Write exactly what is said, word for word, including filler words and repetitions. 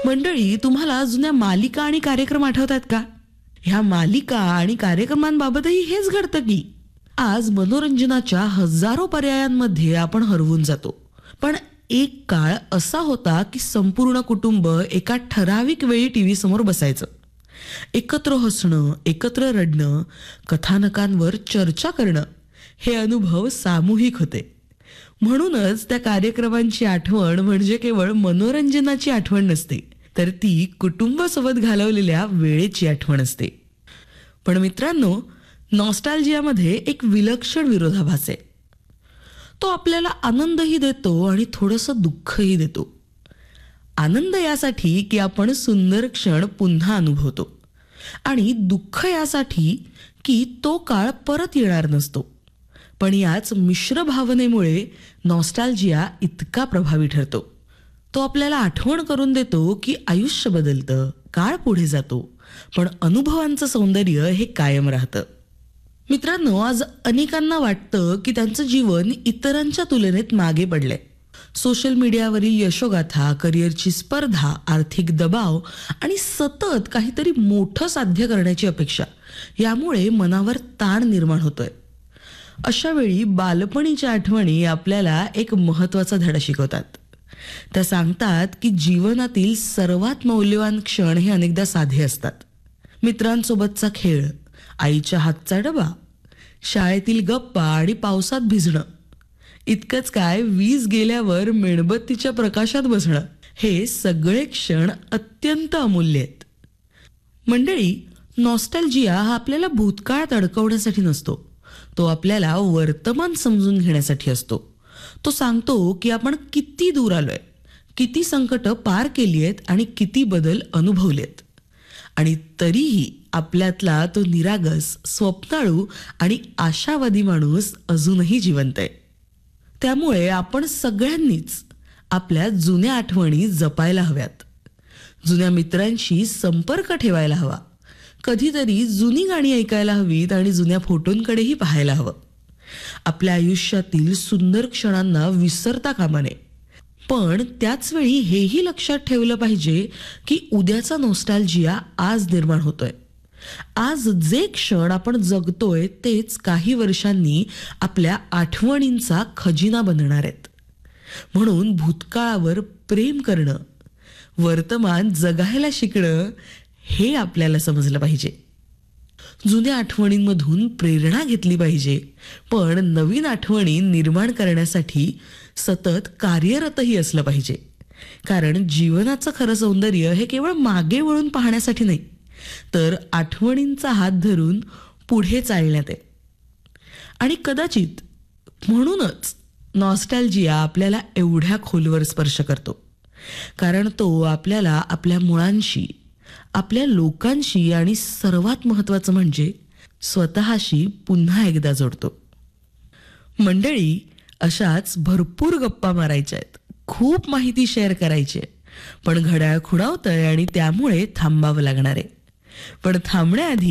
मंडळी, तुम्हाला जुन्या मालिका आणि कार्यक्रम आठवतात का? ह्या मालिका आणि कार्यक्रमांबाबतही हेच घडतं की आज मनोरंजनाच्या हजारो पर्यायांमध्ये आपण हरवून जातो. पण एक काळ असा होता की संपूर्ण कुटुंब एका ठराविक वेळी टीव्ही समोर बसायचं. एकत्र हसणं, एकत्र रडणं, कथानकांवर चर्चा करणं हे अनुभव सामूहिक होते. म्हणूनच त्या कार्यक्रमांची आठवण म्हणजे केवळ मनोरंजनाची आठवण नसते, तर ती कुटुंबासोबत घालवलेल्या वेळेची आठवण असते. पण मित्रांनो, नॉस्टॅल्जियामध्ये एक विलक्षण विरोधाभास आहे. तो आपल्याला आनंदही देतो आणि थोडंसं दुःखही देतो. आनंद यासाठी की आपण सुंदर क्षण पुन्हा अनुभवतो, आणि दुःख यासाठी की तो काळ परत येणार नसतो. पण याच मिश्र भावनेमुळे नॉस्टॅल्जिया इतका प्रभावी ठरतो. तो आपल्याला आठवण करून देतो की आयुष्य बदलतं, काळ पुढे जातो, पण अनुभवांचं सौंदर्य हे कायम राहतं. मित्रांनो, आज अनेकांना वाटतं की त्यांचं जीवन इतरांच्या तुलनेत मागे पडलंय. सोशल मीडियावरील यशोगाथा, करिअरची स्पर्धा, आर्थिक दबाव आणि सतत काहीतरी मोठं साध्य करण्याची अपेक्षा यामुळे मनावर ताण निर्माण होतोय. अशा वेळी बालपणीच्या आठवणी आपल्याला एक महत्त्वाचा धडा शिकवतात. त्या सांगतात की जीवनातील सर्वात मौल्यवान क्षण हे अनेकदा साधे असतात. मित्रांसोबतचा खेळ, आईच्या हातचा डबा, शाळेतील गप्पा आणि पावसात भिजणं. इतकंच काय, वीज गेल्यावर मेणबत्तीच्या प्रकाशात बसणं, हे सगळे क्षण अत्यंत अमूल्य आहेत. मंडळी, नॉस्टॅल्जिया हा आपल्याला भूतकाळात अडकवण्यासाठी नसतो. तो आपल्याला वर्तमान समजून घेण्यासाठी असतो. तो सांगतो की आपण किती दूर आलोय, किती संकट पार केली आहेत आणि किती बदल अनुभवलेत, आणि तरीही आपल्यातला तो निरागस, स्वप्नाळू आणि आशावादी माणूस अजूनही जिवंत आहे. त्यामुळे आपण सगळ्यांनीच आपल्या जुन्या आठवणी जपायला हव्यात. जुन्या मित्रांशी संपर्क ठेवायला हवा. कधीतरी जुनी गाणी ऐकायला हवीत आणि जुन्या फोटोंकडेही पाहायला हवं. आपल्या आयुष्यातील सुंदर क्षणांना विसरता कामा नये. पण त्याच वेळी हेही लक्षात ठेवलं पाहिजे की उद्याचा नॉस्टॅल्जिया आज निर्माण होतोय. आज जे क्षण आपण जगतोय तेच काही वर्षांनी आपल्या आठवणींचा खजिना बनणार आहेत. म्हणून भूतकाळावर प्रेम करणं, वर्तमान जगायला शिकणं हे आपल्याला समजलं पाहिजे. जुन्या आठवणींमधून प्रेरणा घेतली पाहिजे, पण नवीन आठवणी निर्माण करण्यासाठी सतत कार्यरतही असलं पाहिजे. कारण जीवनाचं खरं सौंदर्य हे केवळ मागे वळून पाहण्यासाठी नाही, तर आठवणींचा हात धरून पुढे चालण्यात आहे. आणि कदाचित म्हणूनच नॉस्टॅल्जिया आपल्याला एवढ्या खोलवर स्पर्श करतो, कारण तो आपल्याला आपल्या मुळांशी, आपल्या लोकांशी आणि सर्वात महत्त्वाचं म्हणजे स्वतःशी पुन्हा एकदा जोडतो. मंडळी, अशाच भरपूर गप्पा मारायच्या आहेत, खूप माहिती शेअर करायची आहे, पण घड्याळ खुणावतंय आणि त्यामुळे थांबावं लागणार आहे. पण थांबण्याआधी